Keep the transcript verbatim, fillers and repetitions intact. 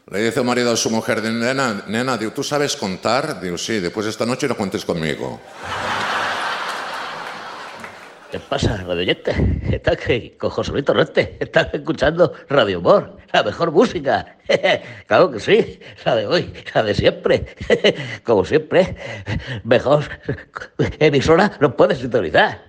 Le dice el marido a su mujer, nena, nena, digo, ¿tú sabes contar? Digo, sí, después de esta noche no cuentes conmigo. ¿Qué pasa, radio oyente? Estás que con José Luis Torrente. Estás escuchando Radio Humor, la mejor música. Claro que sí, la de hoy, la de siempre. Como siempre, mejor emisora no puedes sintonizar.